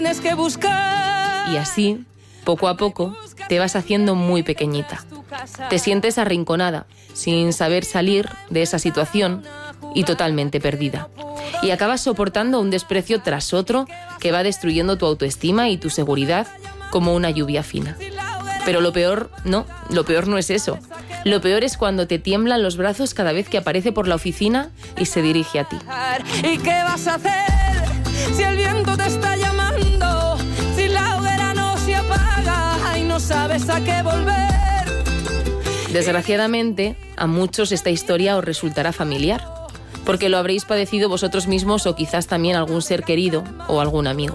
Y así, poco a poco, te vas haciendo muy pequeñita. Te sientes arrinconada, sin saber salir de esa situación y totalmente perdida. Y acabas soportando un desprecio tras otro que va destruyendo tu autoestima y tu seguridad como una lluvia fina. Pero lo peor no es eso. Lo peor es cuando te tiemblan los brazos cada vez que aparece por la oficina y se dirige a ti. ¿Y qué vas a hacer si el viento te está llamando? Si la hoguera no se apaga y no sabes a qué volver. Desgraciadamente, a muchos esta historia os resultará familiar, porque lo habréis padecido vosotros mismos o quizás también algún ser querido o algún amigo.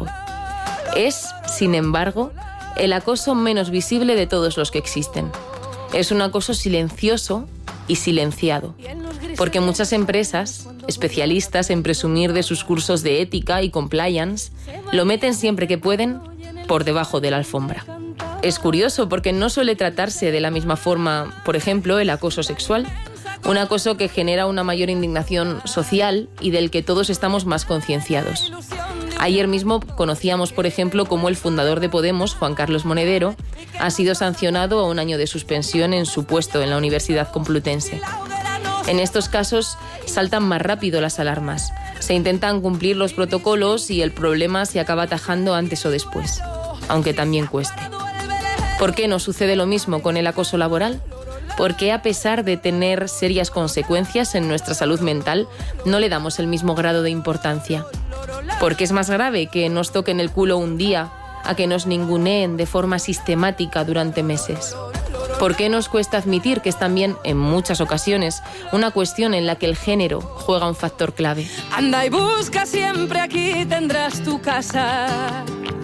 Es, sin embargo, el acoso menos visible de todos los que existen. Es un acoso silencioso y silenciado, porque muchas empresas, especialistas en presumir de sus cursos de ética y compliance, lo meten siempre que pueden por debajo de la alfombra. Es curioso porque no suele tratarse de la misma forma, por ejemplo, el acoso sexual, un acoso que genera una mayor indignación social y del que todos estamos más concienciados. Ayer mismo conocíamos, por ejemplo, cómo el fundador de Podemos, Juan Carlos Monedero, ha sido sancionado a 1 año de suspensión en su puesto en la Universidad Complutense. En estos casos saltan más rápido las alarmas, se intentan cumplir los protocolos y el problema se acaba atajando antes o después, aunque también cueste. ¿Por qué no sucede lo mismo con el acoso laboral? Porque a pesar de tener serias consecuencias en nuestra salud mental, no le damos el mismo grado de importancia. Porque es más grave que nos toquen el culo un día a que nos ninguneen de forma sistemática durante meses. ¿Por qué nos cuesta admitir que es también, en muchas ocasiones, una cuestión en la que el género juega un factor clave? Anda y busca siempre, aquí tendrás tu casa.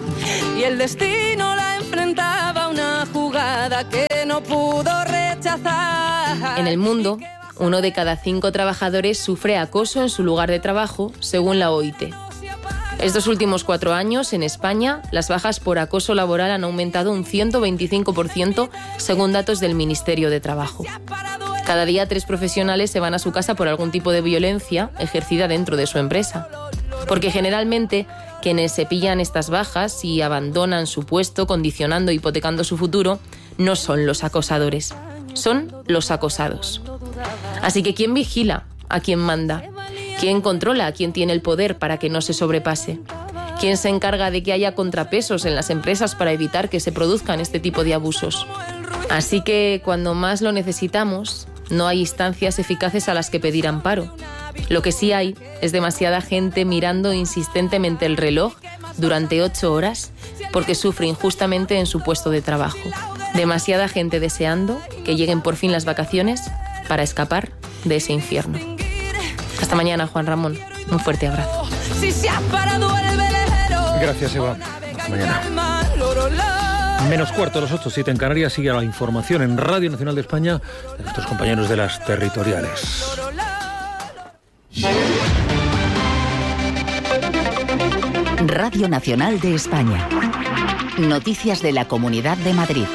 Y el destino la enfrentaba a una jugada que no pudo rechazar. En el mundo, 1 de cada 5 trabajadores sufre acoso en su lugar de trabajo, según la OIT. Estos últimos 4 años, en España, las bajas por acoso laboral han aumentado un 125%, según datos del Ministerio de Trabajo. Cada día 3 profesionales se van a su casa por algún tipo de violencia ejercida dentro de su empresa. Porque generalmente quienes se pillan estas bajas y abandonan su puesto, condicionando e hipotecando su futuro, no son los acosadores, son los acosados. Así que ¿quién vigila a quién manda? ¿Quién controla a quién tiene el poder para que no se sobrepase? ¿Quién se encarga de que haya contrapesos en las empresas para evitar que se produzcan este tipo de abusos? Así que cuando más lo necesitamos, no hay instancias eficaces a las que pedir amparo. Lo que sí hay es demasiada gente mirando insistentemente el reloj durante 8 horas porque sufre injustamente en su puesto de trabajo. Demasiada gente deseando que lleguen por fin las vacaciones para escapar de ese infierno. Hasta mañana, Juan Ramón. Un fuerte abrazo. Gracias, Eva. Hasta mañana. Menos cuarto, las 8:07 en Canarias. Sigue la información en Radio Nacional de España de nuestros compañeros de las territoriales. Radio Nacional de España. Noticias de la Comunidad de Madrid.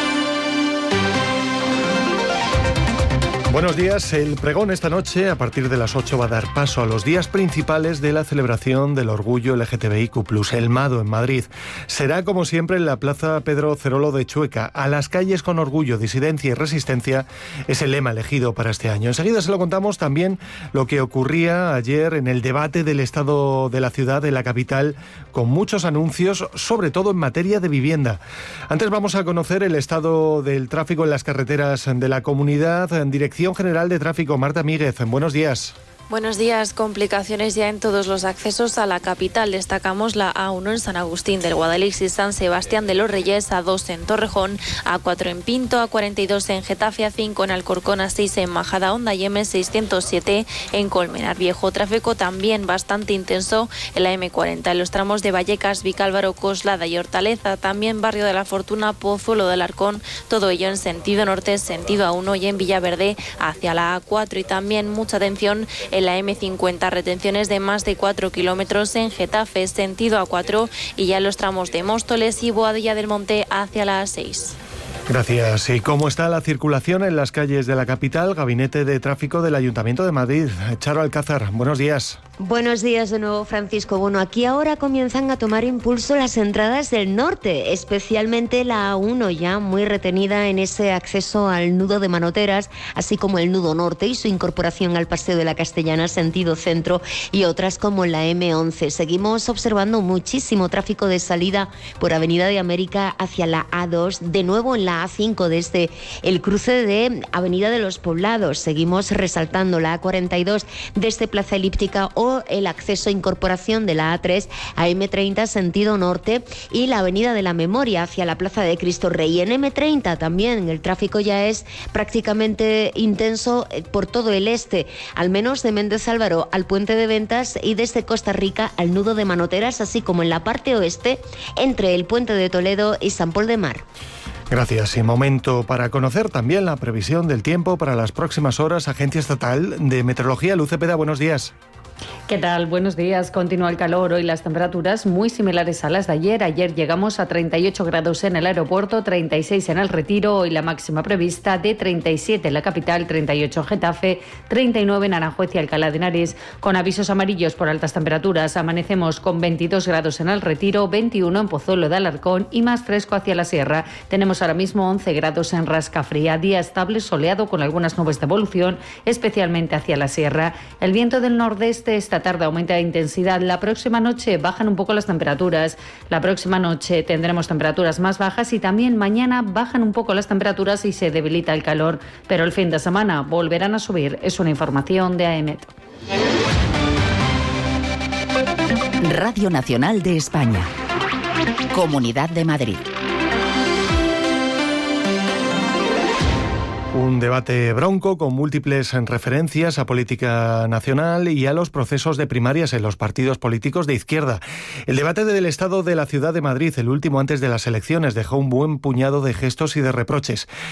Buenos días. El pregón esta noche, a partir de las 8, va a dar paso a los días principales de la celebración del orgullo LGTBIQ+, el MADO en Madrid. Será, como siempre, en la Plaza Pedro Cerolo de Chueca. A las calles con orgullo, disidencia y resistencia es el lema elegido para este año. Enseguida se lo contamos también lo que ocurría ayer en el debate del estado de la ciudad, de la capital, con muchos anuncios, sobre todo en materia de vivienda. Antes vamos a conocer el estado del tráfico en las carreteras de la comunidad. En Dirección General de Tráfico, Marta Míguez, buenos días. Buenos días. Complicaciones ya en todos los accesos a la capital. Destacamos la A1 en San Agustín del Guadalix y San Sebastián de los Reyes, A2 en Torrejón, A4 en Pinto, A42 en Getafe, A5 en Alcorcón, A6 en Majadahonda y M607 en Colmenar Viejo. Tráfico también bastante intenso en la M40, en los tramos de Vallecas, Vicálvaro, Coslada y Hortaleza. También Barrio de la Fortuna, Pozuelo del Arcón, todo ello en sentido norte, sentido A1 y en Villaverde hacia la A4. Y también mucha atención en la M50, retenciones de más de 4 kilómetros en Getafe, sentido A4, y ya en los tramos de Móstoles y Boadilla del Monte hacia la A6. Gracias. ¿Y cómo está la circulación en las calles de la capital? Gabinete de Tráfico del Ayuntamiento de Madrid. Charo Alcázar, buenos días. Buenos días de nuevo, Francisco. Bueno, aquí ahora comienzan a tomar impulso las entradas del norte, especialmente la A1, ya muy retenida en ese acceso al nudo de Manoteras, así como el nudo norte y su incorporación al Paseo de la Castellana, sentido centro, y otras como la M11. Seguimos observando muchísimo tráfico de salida por Avenida de América hacia la A2, de nuevo en la A5 desde el cruce de Avenida de los Poblados. Seguimos resaltando la A42 desde Plaza Elíptica o el acceso e incorporación de la A3 a M30 sentido norte y la Avenida de la Memoria hacia la Plaza de Cristo Rey. En M30 también el tráfico ya es prácticamente intenso por todo el este, al menos de Méndez Álvaro al Puente de Ventas y desde Costa Rica al nudo de Manoteras, así como en la parte oeste entre el Puente de Toledo y San Pol de Mar. Gracias. Y momento para conocer también la previsión del tiempo para las próximas horas. Agencia Estatal de Meteorología, Luz Cepeda, buenos días. ¿Qué tal? Buenos días. Continúa el calor. Hoy las temperaturas muy similares a las de ayer. Ayer llegamos a 38 grados en el aeropuerto, 36 en el Retiro. Hoy la máxima prevista de 37 en la capital, 38 en Getafe, 39 en Aranjuez y Alcalá de Henares. Con avisos amarillos por altas temperaturas, amanecemos con 22 grados en el Retiro, 21 en Pozuelo de Alarcón y más fresco hacia la sierra. Tenemos ahora mismo 11 grados en Rascafría. Día estable, soleado con algunas nubes de evolución, especialmente hacia la sierra. El viento del nordeste esta tarde aumenta de intensidad. La próxima noche bajan un poco las temperaturas. La próxima noche tendremos temperaturas más bajas y también mañana bajan un poco las temperaturas y se debilita el calor. Pero el fin de semana volverán a subir. Es una información de AEMET. Radio Nacional de España. Comunidad de Madrid. Un debate bronco con múltiples referencias a política nacional y a los procesos de primarias en los partidos políticos de izquierda. El debate del estado de la ciudad de Madrid, el último antes de las elecciones, dejó un buen puñado de gestos y de reproches.